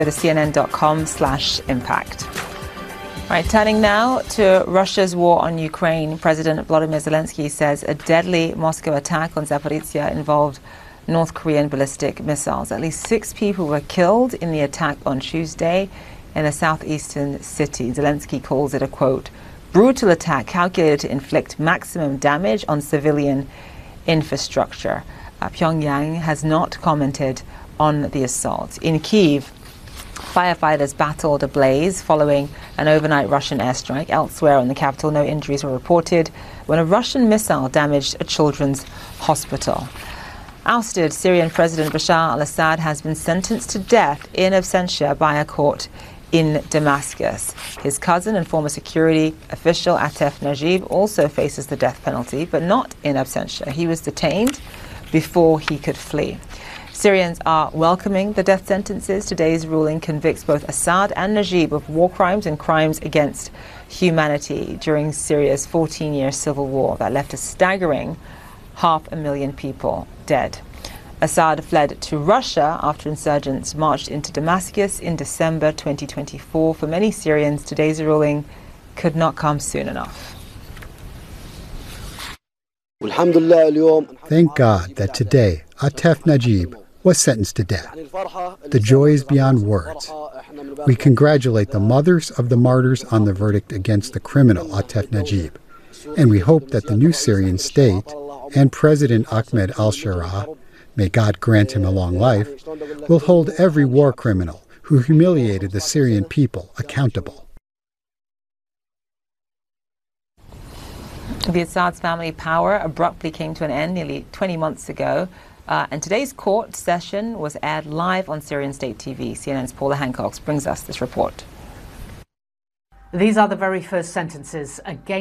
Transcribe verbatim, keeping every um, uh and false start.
Go to cnn.com slash impact. Right, turning now to Russia's war on Ukraine. President Volodymyr Zelensky says a deadly Moscow attack on Zaporizhzhia involved North Korean ballistic missiles. At least six people were killed in the attack on Tuesday in a southeastern city. Zelensky calls it a, quote, brutal attack calculated to inflict maximum damage on civilian infrastructure. Uh, Pyongyang has not commented on the assault. In Kyiv, firefighters battled a blaze following an overnight Russian airstrike. Elsewhere in the capital, no injuries were reported when a Russian missile damaged a children's hospital. Ousted Syrian President Bashar al-Assad has been sentenced to death in absentia by a court in Damascus. His cousin and former security official Atef Najib also faces the death penalty, but not in absentia. He was detained before he could flee. Syrians are welcoming the death sentences. Today's ruling convicts both Assad and Najib of war crimes and crimes against humanity during Syria's fourteen-year civil war that left a staggering half a million people dead. Assad fled to Russia after insurgents marched into Damascus in December twenty twenty-four. For many Syrians, today's ruling could not come soon enough. Thank God that today Atef Najib was sentenced to death. The joy is beyond words. We congratulate the mothers of the martyrs on the verdict against the criminal Atef Najib, and we hope that the new Syrian state and President Ahmed al-Sharaa, may God grant him a long life, will hold every war criminal who humiliated the Syrian people accountable. The Assad's family power abruptly came to an end nearly twenty months ago. Uh, and today's court session was aired live on Syrian State T V. C N N's Paula Hancock brings us this report. These are the very first sentences against